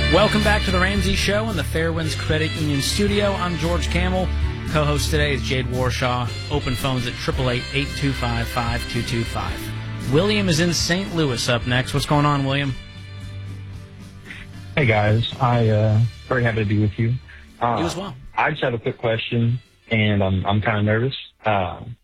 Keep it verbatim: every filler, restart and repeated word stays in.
Welcome back to the Ramsey Show in the Fairwinds Credit Union studio. I'm George Camel. Co-host today is Jade Warshaw. Open phones at eight eight eight, eight two five, five two two five. William is in Saint Louis up next. What's going on, William? Hey, guys. I uh very happy to be with you. Uh, you as well. I just have a quick question, and I'm I'm kind of nervous. Uh,